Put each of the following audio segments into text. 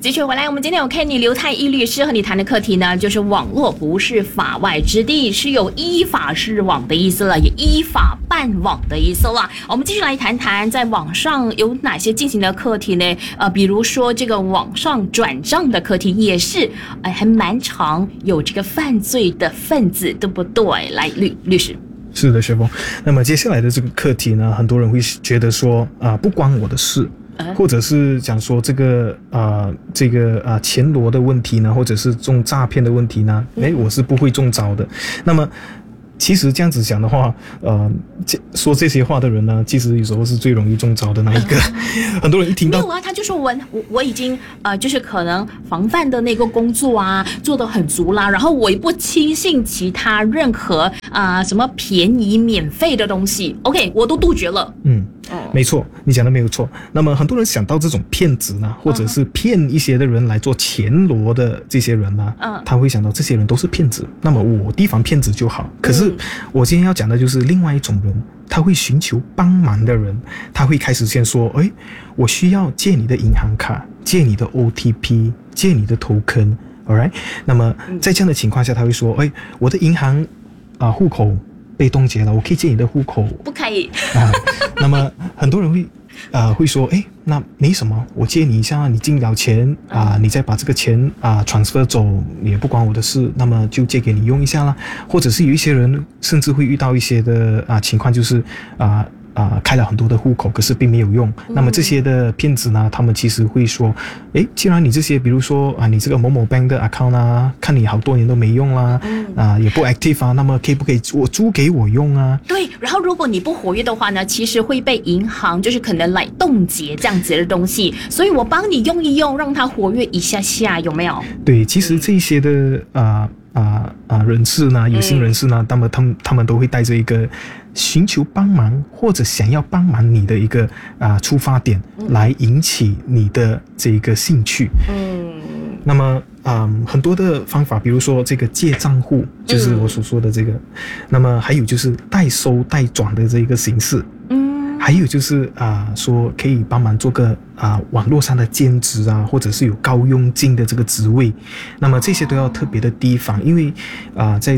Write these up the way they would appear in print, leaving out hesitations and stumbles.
继续回来，我们今天有 Kenny 刘太一律师和你谈的课题呢，就是网络不是法外之地，是有依法施网的意思了，也依法办网的意思了。我们继续来谈谈在网上有哪些进行的课题呢？比如说这个网上转账的课题也是，还蛮常有这个犯罪的分子，对不对？来，律师。 是的，学峰。那么接下来的这个课题呢，很多人会觉得说不关我的事。或者是讲说这个钱罗的问题呢，或者是中诈骗的问题呢，我是不会中招的。那么其实这样子讲的话，说这些话的人呢，其实有时候是最容易中招的那一个。很多人一听到没有啊，他就说我已经就是可能防范的那个工作啊做得很足啦，然后我也不轻信其他任何什么便宜免费的东西 ，OK， 我都杜绝了。 没错，你讲的没有错。那么很多人想到这种骗子呢，或者是骗一些的人来做钱罗的这些人呢，他会想到这些人都是骗子，那么我提防骗子就好。可是我今天要讲的就是另外一种人，他会寻求帮忙的人，他会开始先说，我需要借你的银行卡，借你的 OTP， 借你的token， alright？ 那么在这样的情况下，他会说，我的银行户口被冻结了，我可以借你的户口？ 不可以。 那么很多人会说，那没什么，我借你一下，你进了钱你再把这个钱transfer 走，也不关我的事，那么就借给你用一下啦。或者是有一些人甚至会遇到一些的情况，就是开了很多的户口，可是并没有用。那么这些的骗子呢，他们其实会说，既然你这些，比如说你这个某某 bank 的 account 啊，看你好多年都没用啦，也不 active那么可不可以我租给我用啊？ 对，然后如果你不活跃的话呢，其实会被银行就是可能来冻结这样子的东西，所以我帮你用一用，让它活跃一下下，有没有？ 对，其实这些的人士呢，有心人士呢，他们都会带着一个寻求帮忙或者想要帮忙你的一个出发点，来引起你的这个兴趣。那么很多的方法，比如说这个借账户，就是我所说的这个，那么还有就是代收代转的这个形式。还有就是说可以帮忙做个网络上的兼职或者是有高佣金的这个职位，那么这些都要特别的提防，因为在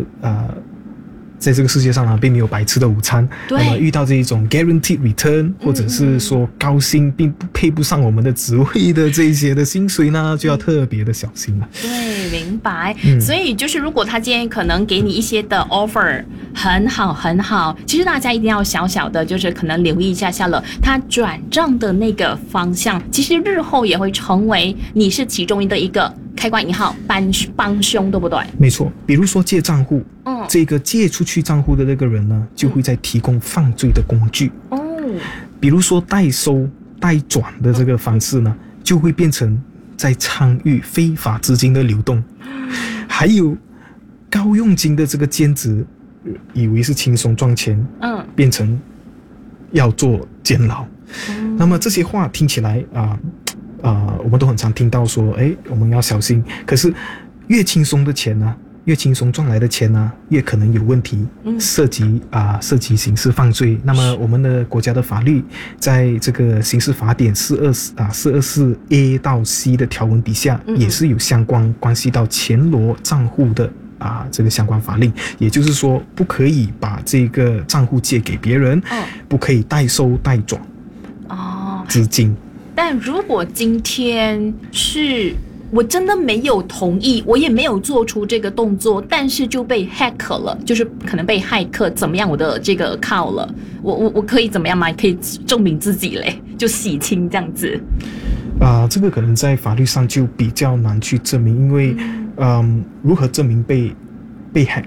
这个世界上并没有白吃的午餐。那么遇到这一种 guaranteed return 或者是说高薪并不配不上我们的职位的这一些的薪水呢，就要特别的小心了。 对，明白。所以就是如果他今天可能给你一些的 offer 很好很好，其实大家一定要小小的就是可能留意一下下了，他转账的那个方向，其实日后也会成为你是其中的一个开关引号帮凶，对不对？ 没错，比如说借账户，这个借出去账户的那个人呢，就会在提供犯罪的工具。比如说代收代转的这个方式呢，就会变成在参与非法资金的流动。还有高佣金的这个兼职，以为是轻松赚钱，变成要做监牢。那么这些话听起来我们都很常听到说，我们要小心。可是越轻松的钱呢，越轻松赚来的钱呢，越可能有问题，涉及刑事犯罪。那么我们的国家的法律在这个刑事法典424A 到 C 的条文底下，也是有关系到钱罗账户的这个相关法令。也就是说，不可以把这个账户借给别人，不可以代收代转资金。 但如果今天是我真的没有同意，我也没有做出这个动作，但是就被 hack 了，就是可能被骇客怎么样我的这个 account 了，我可以怎么样吗？可以证明自己嘞，就洗清这样子。 这个可能在法律上就比较难去证明，因为如何证明被 hack？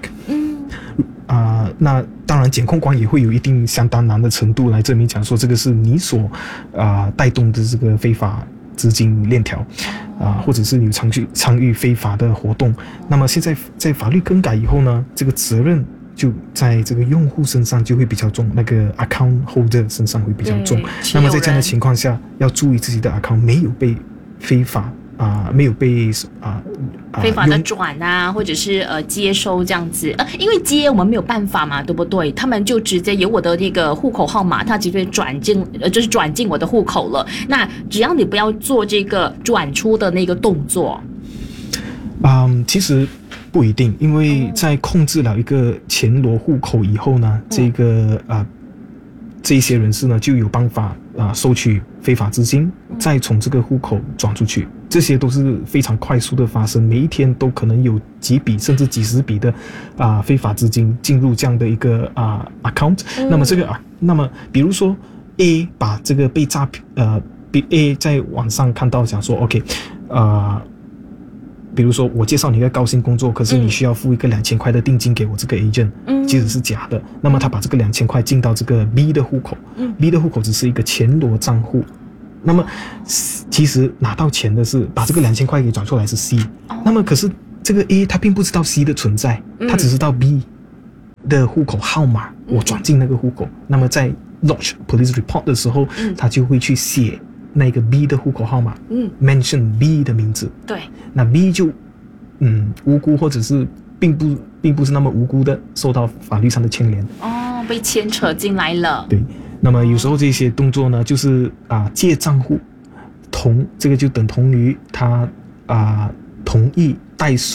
那当然检控官也会有一定相当难的程度来证明，讲说这个是你所带动的这个非法资金链条或者是你参与非法的活动。那么现在在法律更改以后呢，这个责任就在这个用户身上就会比较重，那个 account holder 身上会比较重。那么在这样的情况下，要注意自己的 account 没有被非法没有被非法的转啊，或者是接收这样子，因为接我们没有办法嘛，对不对？他们就直接有我的那个户口号码，他直接转进我的户口了。那只要你不要做这个转出的那个动作， 其实不一定，因为在控制了一个前罗户口以后呢，这一些人士呢就有办法收取非法资金，再从这个户口转出去，这些都是非常快速的发生，每一天都可能有几笔甚至几十笔的非法资金进入这样的一个account。那么比如说 A 把这个被诈骗A 在网上看到想说 OK 比如说我介绍你一个高薪工作，可是你需要付一个2000块的定金给我这个 agent，其实是假的。那么他把这个2000块进到这个 B 的户口，B 的户口只是一个前罗账户。那么其实拿到钱的是把这个2000块给转出来是 C，那么可是这个 A 他并不知道 C 的存在，他只知道 B 的户口号码，我转进那个户口。那么在 lodge police report 的时候，他就会去写那个 B 的户口号码，mention B 的名字。 对， 那 B 就无辜，或者是并不是那么无辜的受到法律上的牵连。 被牵扯进来了。 对，那么有时候这些动作呢，就是借账户这个就等同于他同意代收